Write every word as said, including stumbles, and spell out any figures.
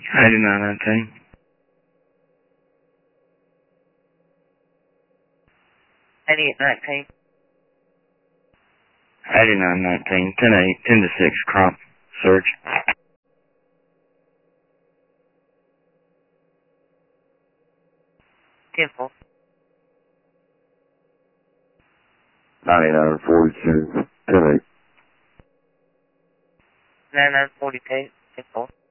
eighty-nine nineteen. eighty-eight nineteen. eighty-nine nineteen. ten eight. ten to six. Crop. Search. ten four. ninety-nine forty-two. ten eight. ninety-nine forty-two. ten four.